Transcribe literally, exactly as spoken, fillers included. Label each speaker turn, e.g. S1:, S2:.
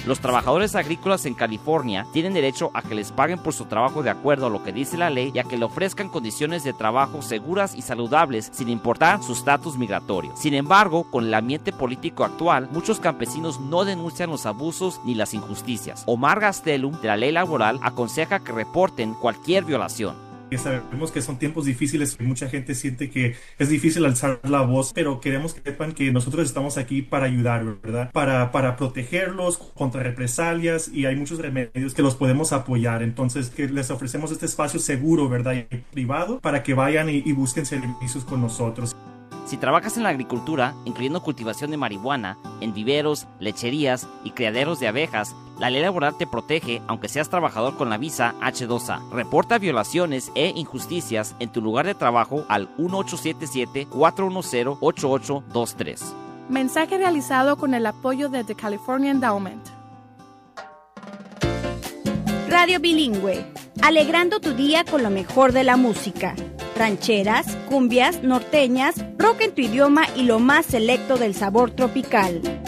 S1: Los trabajadores agrícolas en California tienen derecho a que les paguen por su trabajo de acuerdo a lo que dice la ley y a que le ofrezcan condiciones de trabajo seguras y saludables sin importar su estatus migratorio. Sin embargo, con el ambiente político actual, muchos campesinos no denuncian los abusos ni las injusticias. Omar Gastelum, de la ley laboral, aconseja que reporten cualquier violación.
S2: Sabemos que son tiempos difíciles y mucha gente siente que es difícil alzar la voz, pero queremos que sepan que nosotros estamos aquí para ayudar, ¿verdad? Para, para protegerlos contra represalias, y hay muchos remedios que los podemos apoyar. Entonces, que les ofrecemos este espacio seguro, ¿verdad? Y privado, para que vayan y, y busquen servicios con nosotros.
S1: Si trabajas en la agricultura, incluyendo cultivación de marihuana, en viveros, lecherías y criaderos de abejas, la ley laboral te protege aunque seas trabajador con la visa hache dos a. Reporta violaciones e injusticias en tu lugar de trabajo al uno ocho siete siete, cuatro uno cero, ocho ocho dos tres.
S3: Mensaje realizado con el apoyo de The California Endowment.
S4: Radio Bilingüe, alegrando tu día con lo mejor de la música. Rancheras, cumbias, norteñas, rock en tu idioma y lo más selecto del sabor tropical.